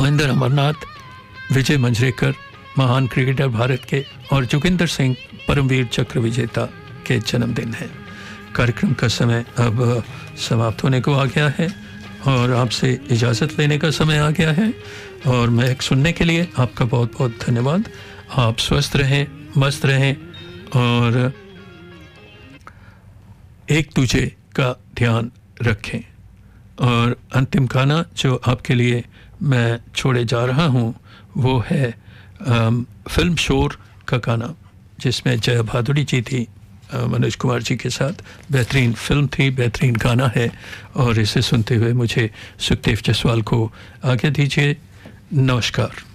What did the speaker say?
महेंद्र अमरनाथ, विजय मंजरेकर महान क्रिकेटर भारत के, और जोगिंदर सिंह परमवीर चक्र विजेता के जन्मदिन है। कार्यक्रम का समय अब समाप्त होने को आ गया है और आपसे इजाज़त लेने का समय आ गया है, और मैं सुनने के लिए आपका बहुत बहुत धन्यवाद। आप स्वस्थ रहें, मस्त रहें और एक दूसरे का ध्यान रखें। और अंतिम गाना जो आपके लिए मैं छोड़े जा रहा हूँ वो है फिल्म शोर का गाना, जिसमें जया भादुड़ी जी थी मनोज कुमार जी के साथ। बेहतरीन फिल्म थी, बेहतरीन गाना है, और इसे सुनते हुए मुझे सुखदेव जसवाल को आज्ञा दीजिए। नमस्कार।